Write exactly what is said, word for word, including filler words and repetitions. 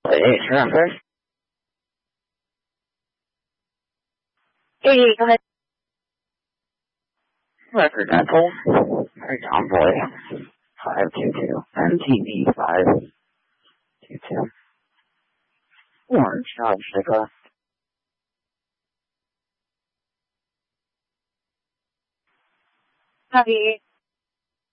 Wait, remember? Hey, go ahead. Record dental. Very tomboy. five two two. M T V five two two. Orange, Dodge, Sigla. Copy.